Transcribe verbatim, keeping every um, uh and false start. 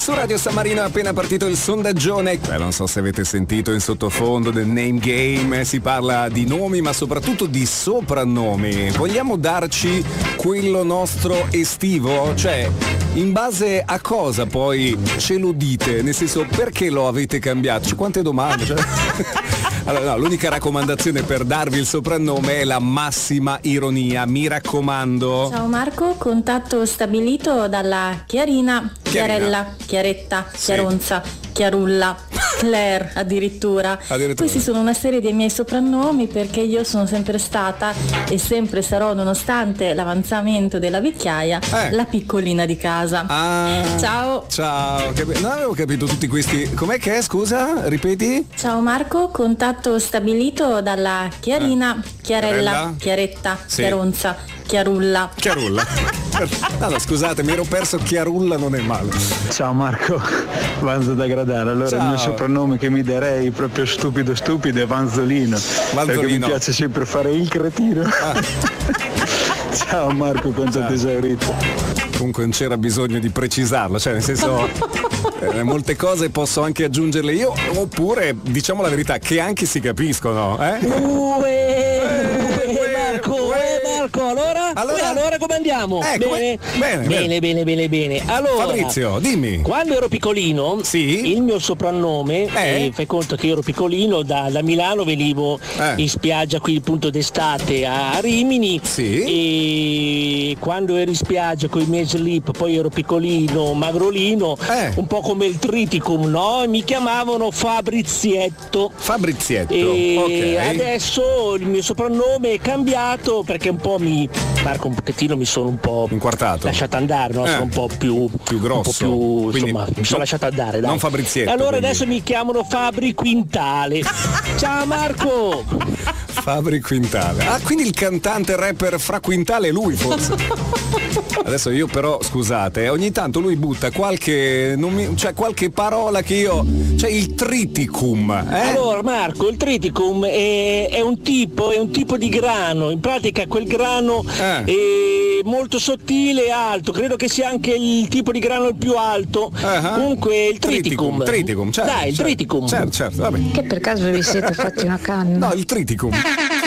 Su Radio San Marino è appena partito il sondaggione. Eh, non so se avete sentito in sottofondo del name game, si parla di nomi ma soprattutto di soprannomi. Vogliamo darci quello nostro estivo? Cioè, in base a cosa poi ce lo dite? Nel senso, perché lo avete cambiato? Cioè, quante domande? Cioè... Allora, no, l'unica raccomandazione per darvi il soprannome è la massima ironia, mi raccomando. Ciao Marco, contatto stabilito dalla Chiarina, Chiarella, Chiaretta, Chiaronza, Chiarulla, Claire addirittura. addirittura. Questi sono una serie dei miei soprannomi perché io sono sempre stata e sempre sarò, nonostante l'avanzamento della vecchiaia, eh. la piccolina di casa. Ah, ciao. Ciao, non avevo capito tutti questi. Com'è che è, scusa? Ripeti? Ciao Marco, contatto stabilito dalla Chiarina, eh. Chiarella, Chiarella, Chiaretta, sì. Chiaronza, Chiarulla. Chiarulla. No, no, scusate, mi ero perso. Chiarulla non è male. Ciao Marco, Vanzo da Gradare. Allora Ciao. Il mio soprannome che mi darei proprio stupido stupido è Vanzolino, Vanzolino. Perché mi piace sempre fare il cretino. Ah. Ciao Marco, concetto esaurito. Comunque non c'era bisogno di precisarlo, cioè nel senso eh, molte cose posso anche aggiungerle io, oppure diciamo la verità che anche si capiscono, eh? Uè, uè, Marco, uè, Marco, allora? Allora, uè, allora come andiamo? Eh, bene? Bene, bene, bene, bene, bene. Allora, Fabrizio, dimmi. Quando ero piccolino, sì? il mio soprannome, eh? eh, fai conto che io ero piccolino, da, da Milano venivo eh. in spiaggia qui appunto d'estate a Rimini, sì? E quando ero in spiaggia con i miei slip, poi ero piccolino, magrolino, eh. un po' come il Triticum, no? Mi chiamavano Fabrizietto. Fabrizietto, e okay. Adesso il mio soprannome è cambiato perché un po' mi, Marco, un pochettino mi sono un po' inquartato, lasciato andare, no? Eh. Sono un po' più, più grosso, un po' più, quindi, insomma, mi sono lasciato andare, dai. Non Fabrizietto. Allora quindi. Adesso mi chiamano Fabri Quintale. Ciao Marco. Fabri Quintale. Ah, quindi il cantante rapper Fra Quintale è lui forse. Adesso io però, scusate, ogni tanto lui butta qualche non mi, cioè qualche parola che io, cioè il triticum, eh? Allora Marco, il triticum è, è un tipo, è un tipo di grano, in pratica quel grano eh. è molto sottile e alto, credo che sia anche il tipo di grano il più alto. Uh-huh. Comunque il triticum. Triticum, triticum certo, Dai, il certo, triticum. Certo, certo, vabbè. Che per caso vi siete fatti una canna? No, il triticum.